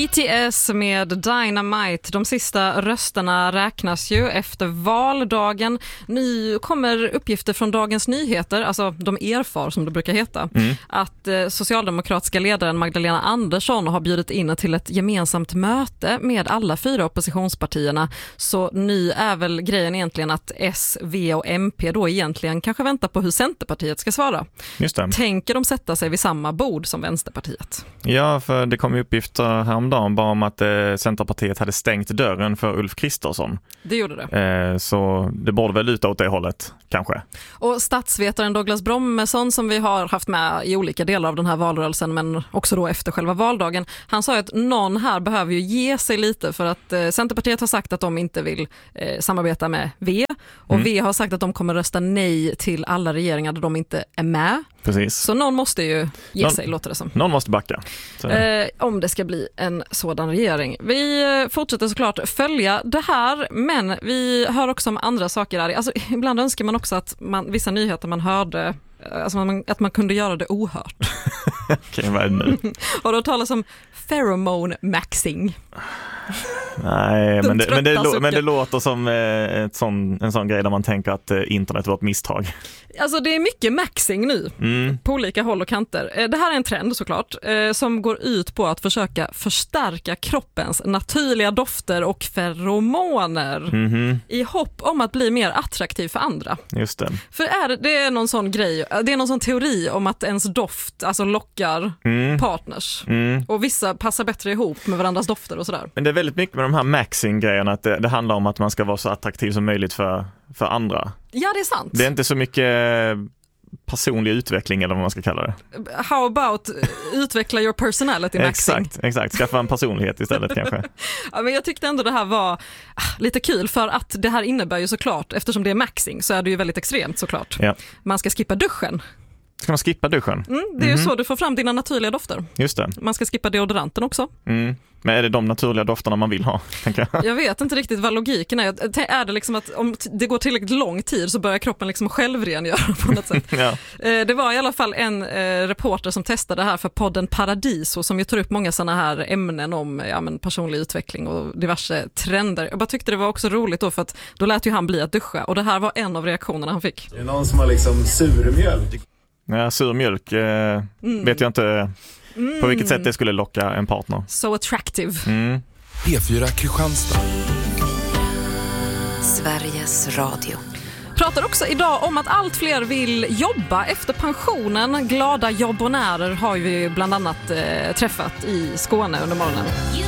BTS med Dynamite. De sista rösterna räknas ju efter valdagen. Nu kommer uppgifter från Dagens Nyheter, alltså de erfar som det brukar heta, att socialdemokratiska ledaren Magdalena Andersson har bjudit in till ett gemensamt möte med alla 4 oppositionspartierna. Så nu är väl grejen egentligen att S, V och MP då egentligen kanske väntar på hur Centerpartiet ska svara. Just det. Tänker de sätta sig vid samma bord som Vänsterpartiet? Ja, för det kom ju uppgifter häromdagen bara om att Centerpartiet hade stängt dörren för Ulf Kristersson. Det gjorde det. Så det borde väl luta åt det hållet, kanske. Och statsvetaren Douglas Brommesson som vi har haft med i olika delar av den här valrörelsen, men också då efter själva valdagen, han sa att någon här behöver ju ge sig lite, för att Centerpartiet har sagt att de inte vill samarbeta med V, och V har sagt att de kommer rösta nej till alla regeringar där de inte är med. Precis. Så någon måste ju ge sig, låter det som. Någon måste backa. Om det ska bli en sådan regering. Vi fortsätter såklart följa det här, men vi hör också om andra saker här. Alltså, ibland önskar man också att vissa nyheter man hörde, alltså att man kunde göra det ohört. Okej, vad är det nu? Har du talat om pheromone maxing? Nej, men det låter som en sån grej där man tänker att internet var ett misstag. Alltså det är mycket maxing nu på olika håll och kanter. Det här är en trend såklart som går ut på att försöka förstärka kroppens naturliga dofter och feromoner i hopp om att bli mer attraktiv för andra. Just det. För det är någon sån grej, det är någon sån teori om att ens doft alltså lockar partners. Och vissa passar bättre ihop med varandras dofter och sådär. Men det är väldigt mycket med de här maxing-grejerna att det handlar om att man ska vara så attraktiv som möjligt för andra. Ja, det är sant. Det är inte så mycket personlig utveckling eller vad man ska kalla det. How about utveckla your personality maxing? Exakt. Skaffa en personlighet istället kanske. Ja, men jag tyckte ändå det här var lite kul, för att det här innebär ju såklart, eftersom det är maxing så är det ju väldigt extremt såklart. Ja. Man ska skippa duschen. Ska man skippa duschen? Det är ju så du får fram dina naturliga dofter. Just det. Man ska skippa deodoranten också. Men är det de naturliga dofterna man vill ha, tänker jag? Jag vet inte riktigt vad logiken är. Är det liksom att om det går tillräckligt lång tid så börjar kroppen liksom självrengöra på något sätt? Ja. Det var i alla fall en reporter som testade det här för podden Paradiso, som ju tar upp många sådana här ämnen om personlig utveckling och diverse trender. Jag bara tyckte det var också roligt då, för att då lät ju han bli att duscha, och det här var en av reaktionerna han fick. Det är någon som har liksom surmjölk. Ja, surmjölk vet jag inte på vilket sätt det skulle locka en partner. So attractive. P4 Kristianstad. Sveriges Radio. Pratar också idag om att allt fler vill jobba efter pensionen. Glada jobbonärer har vi bland annat träffat i Skåne under morgonen.